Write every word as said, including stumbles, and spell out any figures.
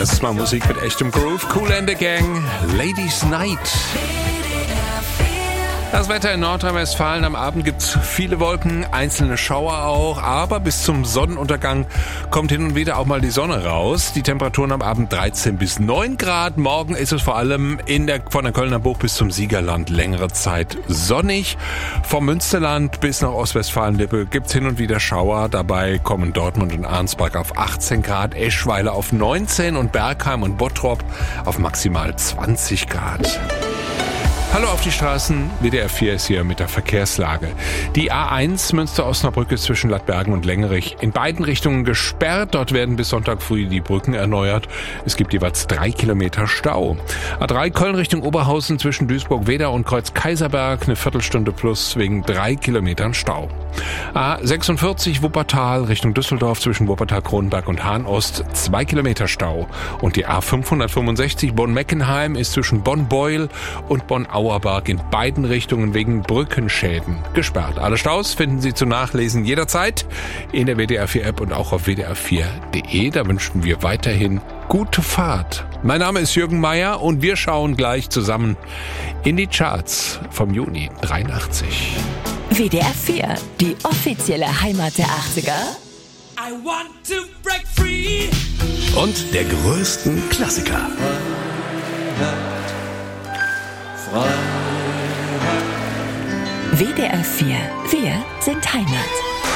Das ist mal Musik mit echtem Groove. Kool and the Gang, Ladies Night. Das Wetter in Nordrhein-Westfalen. Am Abend gibt's viele Wolken, einzelne Schauer auch, aber bis zum Sonnenuntergang kommt hin und wieder auch mal die Sonne raus. Die Temperaturen am Abend dreizehn bis neun Grad. Morgen ist es vor allem in der, von der Kölner Bucht bis zum Siegerland längere Zeit sonnig. Vom Münsterland bis nach Ostwestfalen-Lippe gibt's hin und wieder Schauer. Dabei kommen Dortmund und Arnsberg auf achtzehn Grad, Eschweiler auf neunzehn und Bergheim und Bottrop auf maximal zwanzig Grad. Hallo auf die Straßen, W D R vier ist hier mit der Verkehrslage. Die A eins Münster-Osnabrück ist zwischen Lattbergen und Lengerich in beiden Richtungen gesperrt. Dort werden bis Sonntag früh die Brücken erneuert. Es gibt jeweils drei Kilometer Stau. A drei Köln Richtung Oberhausen zwischen Duisburg-Wedau und Kreuz-Kaiserberg eine Viertelstunde plus wegen drei Kilometern Stau. A sechsundvierzig Wuppertal Richtung Düsseldorf zwischen Wuppertal-Kronenberg und Hahn-Ost zwei Kilometer Stau. Und die A fünfhundertfünfundsechzig Bonn-Meckenheim ist zwischen Bonn-Beuel und Bonn-Auerbach in beiden Richtungen wegen Brückenschäden gesperrt. Alle Staus finden Sie zum Nachlesen jederzeit in der W D R vier App und auch auf w d r vier punkt d e. Da wünschen wir weiterhin gute Fahrt. Mein Name ist Jürgen Meier und wir schauen gleich zusammen in die Charts vom Juni dreiundachtzig. W D R vier, die offizielle Heimat der achtziger. I want to break free. Und der größten Klassiker. W D R vier, wir sind Heimat.